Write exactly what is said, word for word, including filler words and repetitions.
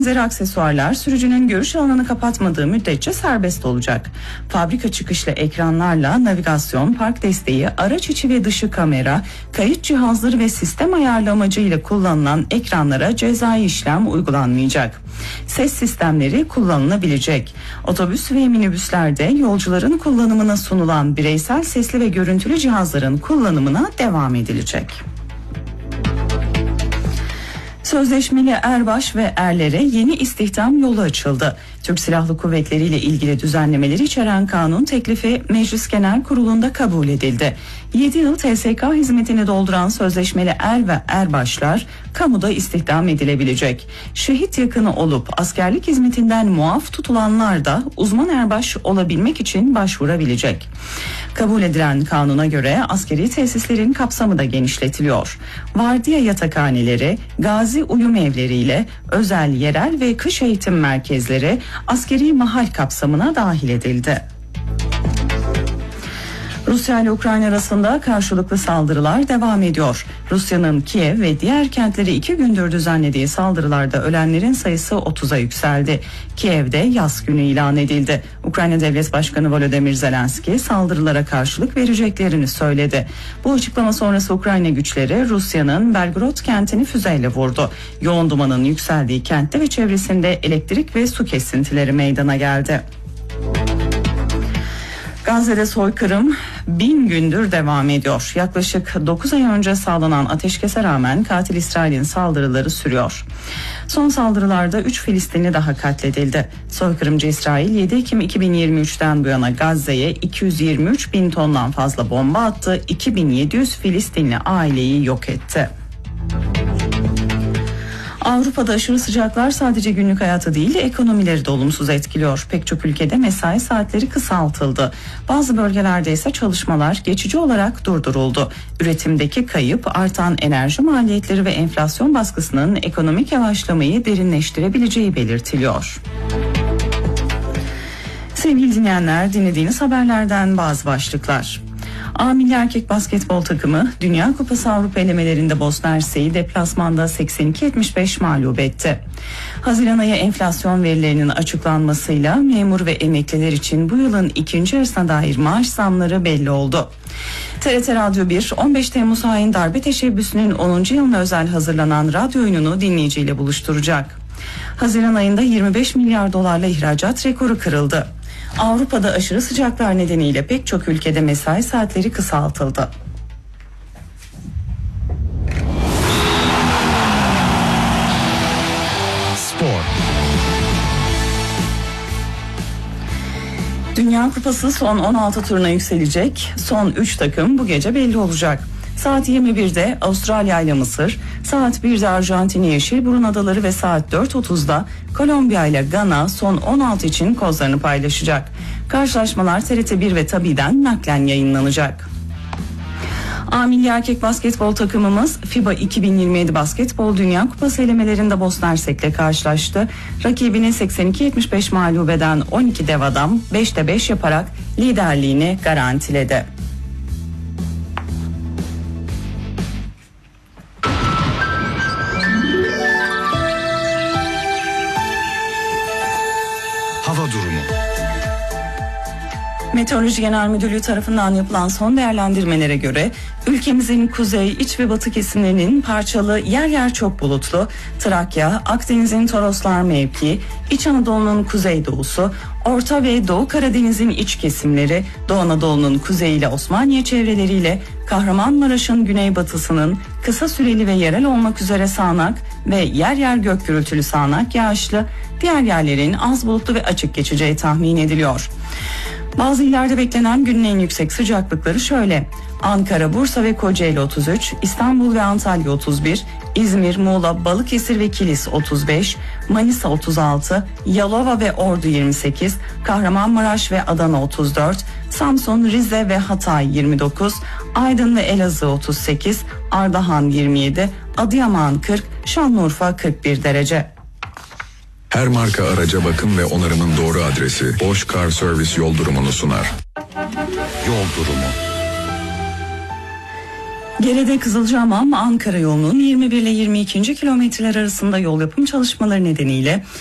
benzeri aksesuarlar sürücünün görüş alanını kapatmadığı müddetçe serbest olacak. Fabrika çıkışlı ekranlarla navigasyon, park desteği, araç içi ve dışı kamera, kayıt cihazları ve sistem ayarlamacıyla kullanılan ekranlara cezai işlem uygulanmayacak. Ses sistemleri kullanılabilecek. Otobüs ve minibüslerde yolcuların kullanımına sunulan bireysel sesli ve görüntülü cihazların kullanımına devam edilecek. Sözleşmeli erbaş ve erlere yeni istihdam yolu açıldı. Türk Silahlı Kuvvetleri ile ilgili düzenlemeleri içeren kanun teklifi Meclis Genel Kurulu'nda kabul edildi. yedi yıl T S K hizmetini dolduran sözleşmeli er ve erbaşlar kamuda istihdam edilebilecek. Şehit yakını olup askerlik hizmetinden muaf tutulanlar da uzman erbaş olabilmek için başvurabilecek. Kabul edilen kanuna göre askeri tesislerin kapsamı da genişletiliyor. Vardiya yatakhaneleri, gazi uyum evleriyle özel yerel ve kış eğitim merkezleri askeri mahal kapsamına dahil edildi. Rusya ile Ukrayna arasında karşılıklı saldırılar devam ediyor. Rusya'nın Kiev ve diğer kentleri iki gündür düzenlediği saldırılarda ölenlerin sayısı otuza yükseldi. Kiev'de yaz günü ilan edildi. Ukrayna Devlet Başkanı Volodymyr Zelenski saldırılara karşılık vereceklerini söyledi. Bu açıklama sonrası Ukrayna güçleri Rusya'nın Belgorod kentini füzeyle vurdu. Yoğun dumanın yükseldiği kentte ve çevresinde elektrik ve su kesintileri meydana geldi. Gazze'de soykırım bin gündür devam ediyor. Yaklaşık dokuz ay önce sağlanan ateşkese rağmen katil İsrail'in saldırıları sürüyor. Son saldırılarda üç Filistinli daha katledildi. Soykırımcı İsrail yedi Ekim iki bin yirmi üçten bu yana Gazze'ye iki yüz yirmi üç bin tondan fazla bomba attı. iki bin yedi yüz Filistinli aileyi yok etti. Avrupa'da aşırı sıcaklar sadece günlük hayatı değil, ekonomileri de olumsuz etkiliyor. Pek çok ülkede mesai saatleri kısaltıldı. Bazı bölgelerde ise çalışmalar geçici olarak durduruldu. Üretimdeki kayıp, artan enerji maliyetleri ve enflasyon baskısının ekonomik yavaşlamayı derinleştirebileceği belirtiliyor. Sevgili dinleyenler, dinlediğiniz haberlerden bazı başlıklar. A Milli Erkek Basketbol takımı Dünya Kupası Avrupa elemelerinde Bosna Hersek'i deplasmanda seksen iki yetmiş beş mağlup etti. Haziran ayı enflasyon verilerinin açıklanmasıyla memur ve emekliler için bu yılın ikinci yarısına dair maaş zamları belli oldu. T R T Radyo bir, on beş Temmuz hain darbe teşebbüsünün onuncu yılına özel hazırlanan radyo oyununu dinleyiciyle buluşturacak. Haziran ayında yirmi beş milyar dolarla ihracat rekoru kırıldı. Avrupa'da aşırı sıcaklar nedeniyle pek çok ülkede mesai saatleri kısaltıldı. Spor. Dünya Kupası son on altı turuna yükselecek. Son üç takım bu gece belli olacak. Saat yirmi birde Avustralya ile Mısır, saat birde Arjantin, Yeşilburun Adaları ve saat dört otuzda Kolombiya ile Gana son on altı için kozlarını paylaşacak. Karşılaşmalar T R T bir ve Tabi'den naklen yayınlanacak. A Milli Erkek Basketbol takımımız FIBA iki bin yirmi yedi Basketbol Dünya Kupası elemelerinde Bosna Hersek'le karşılaştı. Rakibini seksen iki yetmiş beş mağlup eden on iki dev adam beşte beş yaparak liderliğini garantiledi. Hava durumu. Meteoroloji Genel Müdürlüğü tarafından yapılan son değerlendirmelere göre ülkemizin kuzey, iç ve batı kesimlerinin parçalı, yer yer çok bulutlu, Trakya, Akdeniz'in Toroslar mevki, İç Anadolu'nun kuzeydoğusu, Orta ve Doğu Karadeniz'in iç kesimleri, Doğu Anadolu'nun kuzey ile Osmaniye çevreleriyle Kahramanmaraş'ın güneybatısının kısa süreli ve yerel olmak üzere sağanak ve yer yer gök gürültülü sağanak yağışlı, diğer yerlerin az bulutlu ve açık geçeceği tahmin ediliyor. Bazı illerde beklenen günün en yüksek sıcaklıkları şöyle: Ankara, Bursa ve Kocaeli otuz üç, İstanbul ve Antalya otuz bir, İzmir, Muğla, Balıkesir ve Kilis otuz beş, Manisa otuz altı, Yalova ve Ordu yirmi sekiz, Kahramanmaraş ve Adana otuz dört, Samsun, Rize ve Hatay yirmi dokuz, Aydın ve Elazığ otuz sekiz, Ardahan yirmi yedi, Adıyaman kırk, Şanlıurfa kırk bir derece. Her marka araca bakım ve onarımın doğru adresi Bosch Car Service yol durumunu sunar. Yol durumu. Gerede Kızılcahamam Ankara yolunun yirmi bir ile yirmi ikinci kilometreler arasında yol yapım çalışmaları nedeniyle